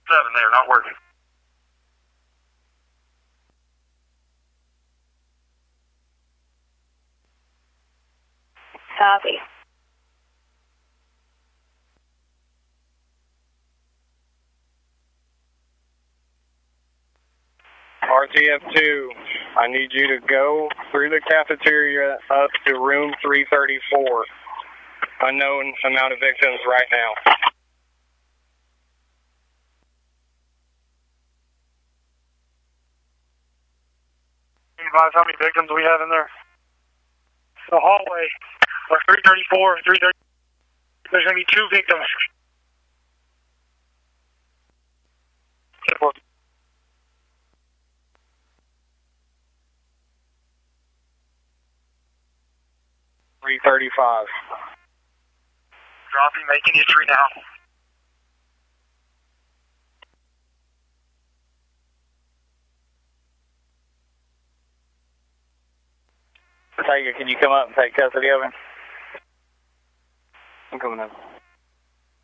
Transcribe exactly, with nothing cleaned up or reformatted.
seven there, not working. Copy. R T F two, I need you to go through the cafeteria up to room three thirty-four. Unknown amount of victims right now. Can you advise how many victims we have in there? The hallway, or three thirty-four, three thirty. There's going to be two victims. three thirty-five. Dropping, making history now. Tiger, can you come up and take custody of him? I'm coming up.